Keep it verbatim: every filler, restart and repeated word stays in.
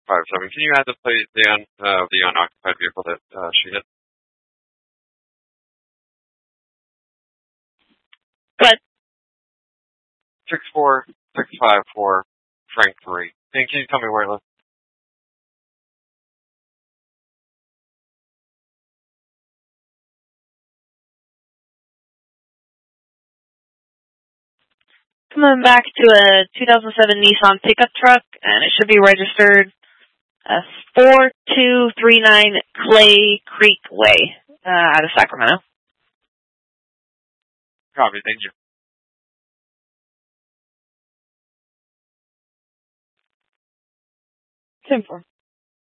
five seven. Can you add the plate, the, un, uh, the unoccupied vehicle that uh, she hit? But six four six five four Frank three. And can you tell me where it lives? coming back to a two thousand seven Nissan pickup truck, and it should be registered as four two three nine Clay Creek Way, uh, out of Sacramento. Copy, thank you. ten four.